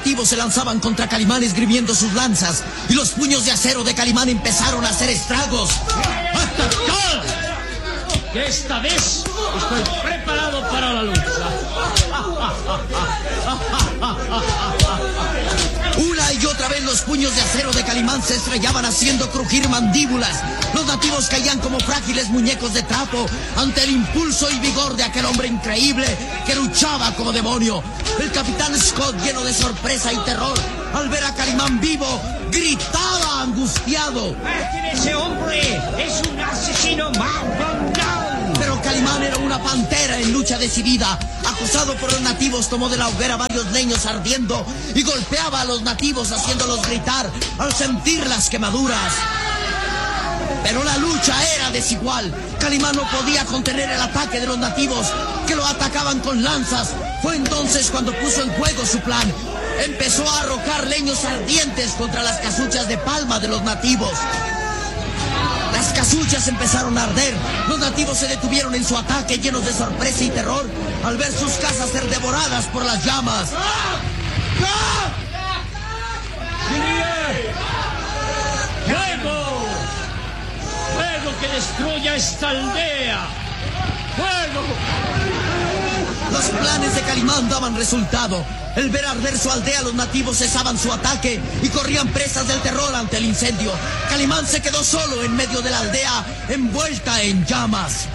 nativos se lanzaban contra Calimán esgrimiendo sus lanzas y los puños de acero de Calimán empezaron a hacer estragos. ¡Atacad! Que esta vez estoy preparado para la lucha. Una y otra vez los puños de acero de Calimán se estrellaban haciendo crujir mandíbulas. Los nativos caían como frágiles muñecos de trapo ante el impulso y vigor de aquel hombre increíble que luchaba como demonio. El capitán Scott, lleno de sorpresa y terror, al ver a Calimán vivo, gritaba angustiado. ¡Ese hombre es un asesino malvado! Pero Calimán era una pantera en lucha decidida. Acosado por los nativos, tomó de la hoguera varios leños ardiendo y golpeaba a los nativos haciéndolos gritar al sentir las quemaduras. Pero la lucha era desigual. Calimán no podía contener el ataque de los nativos que lo atacaban con lanzas. Fue entonces cuando puso en juego su plan. Empezó a arrojar leños ardientes contra las casuchas de palma de los nativos. Las casuchas empezaron a arder. Los nativos se detuvieron en su ataque llenos de sorpresa y terror al ver sus casas ser devoradas por las llamas. ¡Fuego! ¡Fuego que destruya esta aldea! ¡Fuego! Los planes de Calimán daban resultado. Al ver arder su aldea, los nativos cesaban su ataque y corrían presas del terror ante el incendio. Calimán se quedó solo en medio de la aldea, envuelta en llamas.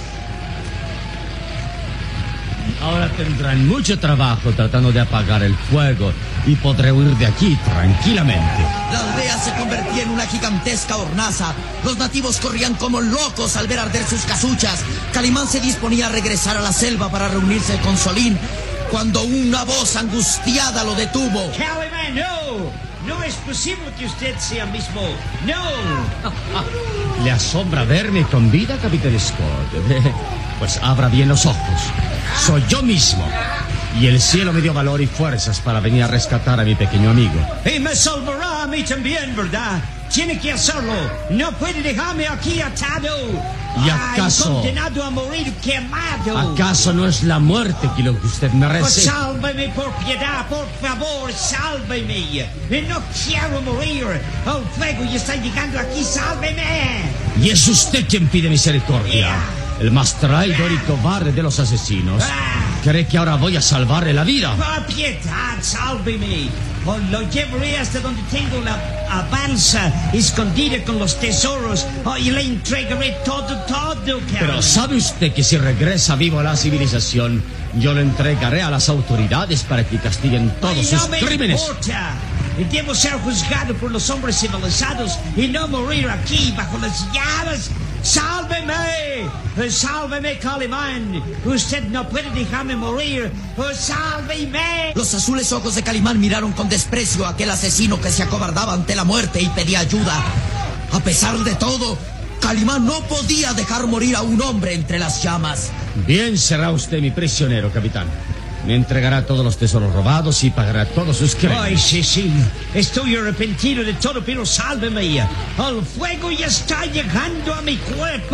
Ahora tendrán mucho trabajo tratando de apagar el fuego y podré huir de aquí tranquilamente. La aldea se convertía en una gigantesca hornaza. Los nativos corrían como locos al ver arder sus casuchas. Calimán se disponía a regresar a la selva para reunirse con Solín, cuando una voz angustiada lo detuvo. ¡Calimán, no! No es posible que usted sea mismo. ¡No! ¿Le asombra verme con vida, capitán Scott? Pues abra bien los ojos. Soy yo mismo. Y el cielo me dio valor y fuerzas para venir a rescatar a mi pequeño amigo. Y me salvará a mí también, ¿verdad? Tiene que hacerlo. No puede dejarme aquí atado. ¿Y acaso? Condenado a morir quemado. ¿Acaso no es la muerte que lo que usted merece? Pues sálveme por piedad, por favor, sálveme. No quiero morir. El fuego ya está llegando aquí, sálveme. Y es usted quien pide misericordia. El más traidor y cobarde de los asesinos. ¿Cree que ahora voy a salvarle la vida? Por piedad, sálveme. O lo llevaré hasta donde tengo la balsa escondida con los tesoros. Y le entregaré todo. Pero ¿sabe usted que si regresa vivo a la civilización, yo lo entregaré a las autoridades para que castiguen todos sus crímenes? No me importa. Debo ser juzgado por los hombres civilizados y no morir aquí bajo las llamas. ¡Sálveme! ¡Sálveme, Calimán! Usted no puede dejarme morir. ¡Sálveme! Los azules ojos de Calimán miraron con desprecio a aquel asesino que se acobardaba ante la muerte y pedía ayuda. A pesar de todo, Calimán no podía dejar morir a un hombre entre las llamas. Bien será usted mi prisionero, capitán. Me entregará todos los tesoros robados y pagará todos sus crímenes. Ay, sí. Estoy arrepentido de todo, pero sálveme. El fuego ya está llegando a mi cuerpo.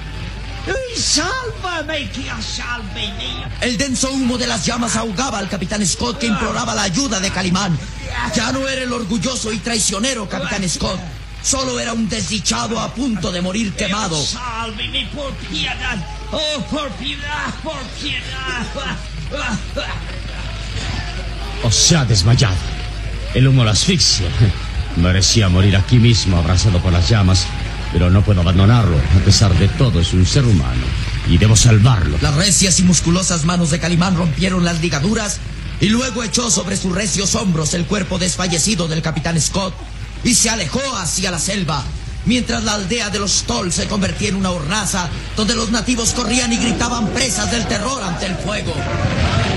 ¡Ay, sálvame! El denso humo de las llamas ahogaba al capitán Scott, que imploraba la ayuda de Calimán. Ya no era el orgulloso y traicionero capitán Scott. Solo era un desdichado a punto de morir quemado. ¡Sálveme por piedad! ¡Oh, por piedad! O se ha desmayado. El humo la asfixia. Merecía morir aquí mismo, abrazado por las llamas, pero no puedo abandonarlo. A pesar de todo, es un ser humano y debo salvarlo. Las recias y musculosas manos de Calimán rompieron las ligaduras y luego echó sobre sus recios hombros el cuerpo desfallecido del capitán Scott y se alejó hacia la selva, mientras la aldea de los Toll se convertía en una hornaza donde los nativos corrían y gritaban presas del terror ante el fuego.